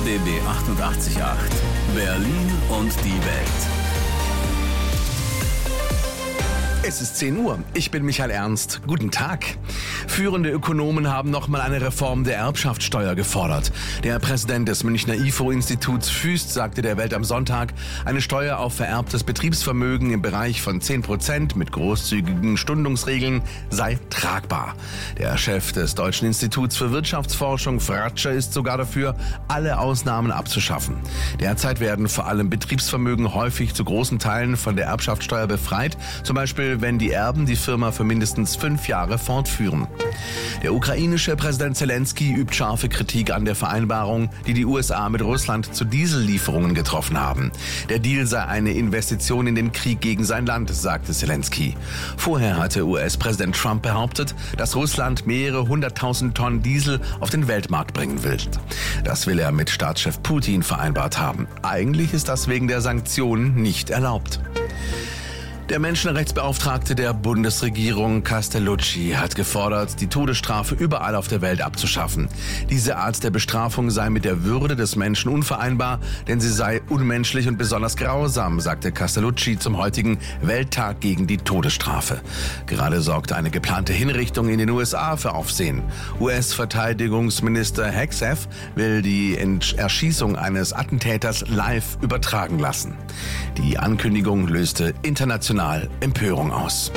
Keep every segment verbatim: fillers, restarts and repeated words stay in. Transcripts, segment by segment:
B B achtundachtzig Komma acht. Berlin und die Welt. Es ist zehn Uhr. Ich bin Michael Ernst. Guten Tag. Führende Ökonomen haben nochmal eine Reform der Erbschaftssteuer gefordert. Der Präsident des Münchner I F O-Instituts Füst sagte der Welt am Sonntag, eine Steuer auf vererbtes Betriebsvermögen im Bereich von zehn Prozent mit großzügigen Stundungsregeln sei tragbar. Der Chef des Deutschen Instituts für Wirtschaftsforschung, Fratscher, ist sogar dafür, alle Ausnahmen abzuschaffen. Derzeit werden vor allem Betriebsvermögen häufig zu großen Teilen von der Erbschaftssteuer befreit, zum Beispiel wenn die Erben die Firma für mindestens fünf Jahre fortführen. Der ukrainische Präsident Zelensky übt scharfe Kritik an der Vereinbarung, die die U S A mit Russland zu Diesellieferungen getroffen haben. Der Deal sei eine Investition in den Krieg gegen sein Land, sagte Zelensky. Vorher hatte U S-Präsident Trump behauptet, dass Russland mehrere hunderttausend Tonnen Diesel auf den Weltmarkt bringen will. Das will er mit Staatschef Putin vereinbart haben. Eigentlich ist das wegen der Sanktionen nicht erlaubt. Der Menschenrechtsbeauftragte der Bundesregierung Castellucci hat gefordert, die Todesstrafe überall auf der Welt abzuschaffen. Diese Art der Bestrafung sei mit der Würde des Menschen unvereinbar, denn sie sei unmenschlich und besonders grausam, sagte Castellucci zum heutigen Welttag gegen die Todesstrafe. Gerade sorgte eine geplante Hinrichtung in den U S A für Aufsehen. U S-Verteidigungsminister Hegseth will die Erschießung eines Attentäters live übertragen lassen. Die Ankündigung löste international Empörung aus.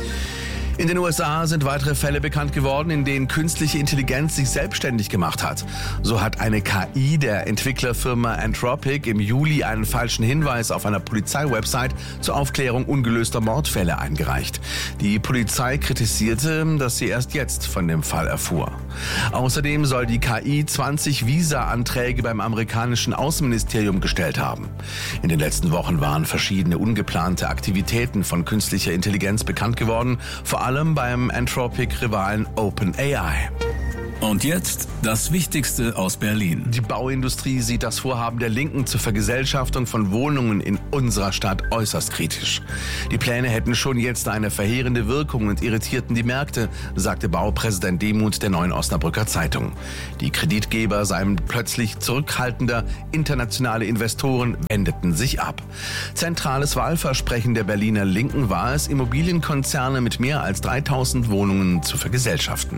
In den U S A sind weitere Fälle bekannt geworden, in denen künstliche Intelligenz sich selbstständig gemacht hat. So hat eine K I der Entwicklerfirma Anthropic im Juli einen falschen Hinweis auf einer Polizeiwebsite zur Aufklärung ungelöster Mordfälle eingereicht. Die Polizei kritisierte, dass sie erst jetzt von dem Fall erfuhr. Außerdem soll die K I zwanzig Visa-Anträge beim amerikanischen Außenministerium gestellt haben. In den letzten Wochen waren verschiedene ungeplante Aktivitäten von künstlicher Intelligenz bekannt geworden, vor allem beim Anthropic-Rivalen OpenAI. Und jetzt das Wichtigste aus Berlin. Die Bauindustrie sieht das Vorhaben der Linken zur Vergesellschaftung von Wohnungen in unserer Stadt äußerst kritisch. Die Pläne hätten schon jetzt eine verheerende Wirkung und irritierten die Märkte, sagte Baupräsident Demuth der Neuen Osnabrücker Zeitung. Die Kreditgeber seien plötzlich zurückhaltender, internationale Investoren wendeten sich ab. Zentrales Wahlversprechen der Berliner Linken war es, Immobilienkonzerne mit mehr als dreitausend Wohnungen zu vergesellschaften.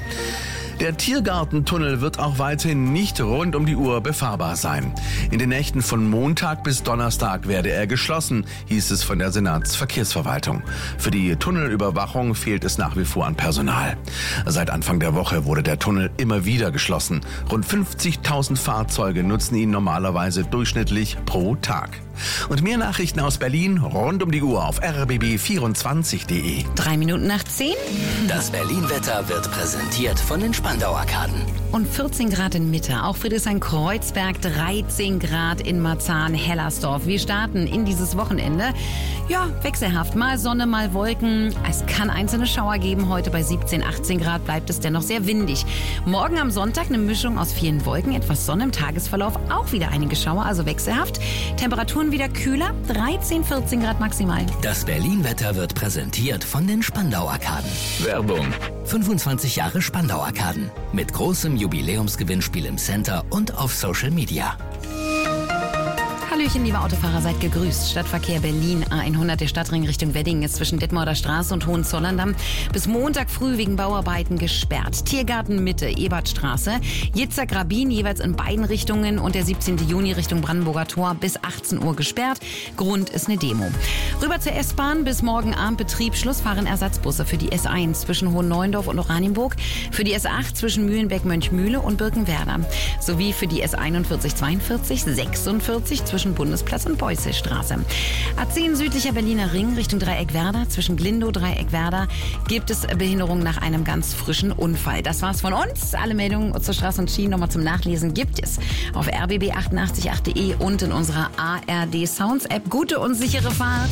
Der Tiergartentunnel wird auch weiterhin nicht rund um die Uhr befahrbar sein. In den Nächten von Montag bis Donnerstag werde er geschlossen, hieß es von der Senatsverkehrsverwaltung. Für die Tunnelüberwachung fehlt es nach wie vor an Personal. Seit Anfang der Woche wurde der Tunnel immer wieder geschlossen. Rund fünfzigtausend Fahrzeuge nutzen ihn normalerweise durchschnittlich pro Tag. Und mehr Nachrichten aus Berlin rund um die Uhr auf r b b vierundzwanzig punkt d e. Drei Minuten nach zehn. Das Berlin-Wetter wird präsentiert von den Spandau-Arkaden. Und vierzehn Grad in Mitte, auch Friedrichshain-Kreuzberg, dreizehn Grad in Marzahn-Hellersdorf. Wir starten in dieses Wochenende. Ja, wechselhaft, mal Sonne, mal Wolken. Es kann einzelne Schauer geben. Heute bei siebzehn, achtzehn Grad bleibt es dennoch sehr windig. Morgen am Sonntag eine Mischung aus vielen Wolken, etwas Sonne im Tagesverlauf, auch wieder einige Schauer, also wechselhaft. Temperaturen wieder kühler, dreizehn, vierzehn Grad maximal. Das Berlin-Wetter wird präsentiert von den Spandau-Arkaden. Werbung. fünfundzwanzig Jahre Spandau-Arkaden. Mit großem Jubiläumsgewinnspiel im Center und auf Social Media. Hallöchen, liebe Autofahrer, seid gegrüßt. Stadtverkehr Berlin A hundert, der Stadtring Richtung Wedding ist zwischen Detmolder Straße und Hohenzollern-Damm bis Montag früh wegen Bauarbeiten gesperrt. Tiergarten Mitte, Ebertstraße, Jitzak-Rabin jeweils in beiden Richtungen und der siebzehnten Juni Richtung Brandenburger Tor bis achtzehn Uhr gesperrt. Grund ist eine Demo. Rüber zur S-Bahn, bis morgen Abend Betrieb. Schluss fahren Ersatzbusse für die S eins zwischen Hohenneuendorf und Oranienburg, für die S acht zwischen Mühlenbeck-Mönchmühle und Birkenwerder, sowie für die S einundvierzig, zweiundvierzig, sechsundvierzig zwischen Bundesplatz und Beuysseestraße. A zehn südlicher Berliner Ring Richtung Dreieckwerder, zwischen Glindow, Dreieckwerder gibt es Behinderung nach einem ganz frischen Unfall. Das war's von uns. Alle Meldungen zur Straße und Schienen nochmal zum Nachlesen gibt es auf r b b achtundachtzig Komma acht punkt d e und in unserer A R D Sounds App. Gute und sichere Fahrt.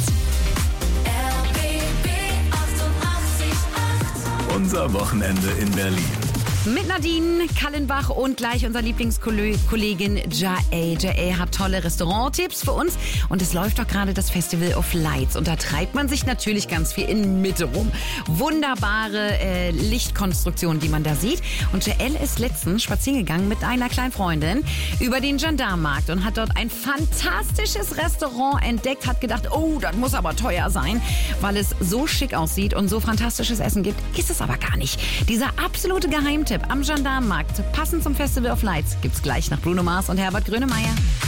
Unser Wochenende in Berlin. Mit Nadine Kallenbach und gleich unserer Lieblingskollegin Jae. Jae hat tolle Restauranttipps für uns und es läuft doch gerade das Festival of Lights und da treibt man sich natürlich ganz viel in Mitte rum. Wunderbare äh, Lichtkonstruktionen, die man da sieht. Und Jael ist letztens spazieren gegangen mit einer kleinen Freundin über den Gendarmenmarkt und hat dort ein fantastisches Restaurant entdeckt, hat gedacht, oh, das muss aber teuer sein, weil es so schick aussieht und so fantastisches Essen gibt, ist es aber gar nicht. Dieser absolute Geheimtipp am Gendarmenmarkt, passend zum Festival of Lights, gibt's gleich nach Bruno Mars und Herbert Grönemeyer.